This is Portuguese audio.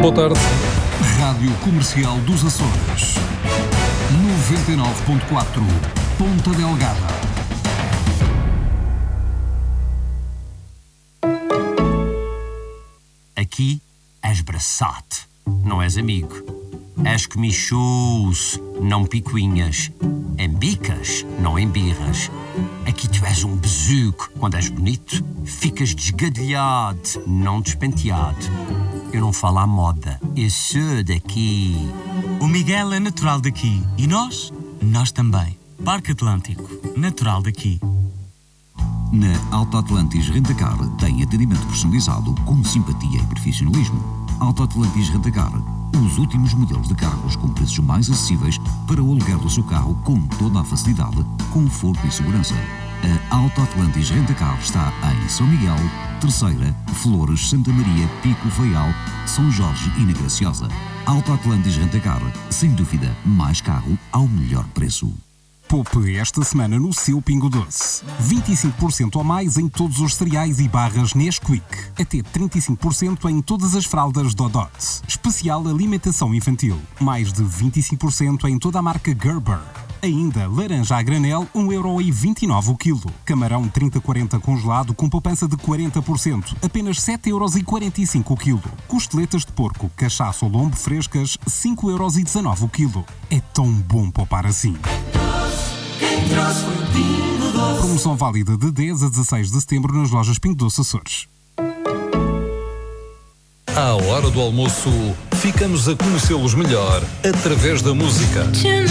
Boa tarde. Rádio Comercial dos Açores. 99.4 Ponta Delgada. Aqui és braçate, não és amigo. És comichus, não picuinhas. Embicas, não embirras. Aqui tu és um besuco. Quando és bonito, ficas desgadelhado, não despenteado. Eu não falo à moda, eu sou daqui. O Miguel é natural daqui. E nós? Nós também. Parque Atlântico, natural daqui. Na Alto Atlantis Rentacar tem atendimento personalizado com simpatia e profissionalismo. Alto Atlantis Rentacar, os últimos modelos de carros com preços mais acessíveis para o aluguer do seu carro com toda a facilidade, conforto e segurança. A Alto Atlantis Rentacar está em São Miguel, Terceira, Flores, Santa Maria, Pico, Faial, São Jorge e na Graciosa. Alto Atlantis Rentacar, sem dúvida, mais carro ao melhor preço. Poupe esta semana no seu Pingo Doce. 25% ou mais em todos os cereais e barras Nesquik. Até 35% em todas as fraldas Dodot. Especial alimentação infantil. Mais de 25% em toda a marca Gerber. Ainda laranja a granel, 1,29€ o quilo. Camarão 30-40 congelado com poupança de 40%, apenas 7,45€ o quilo. Costeletas de porco, cachaça ou lombo frescas, 5,19€ o quilo. É tão bom poupar assim. Promoção válida de 10 a 16 de setembro nas lojas Pingo Doce Açores. À hora do almoço, ficamos a conhecê-los melhor através da música.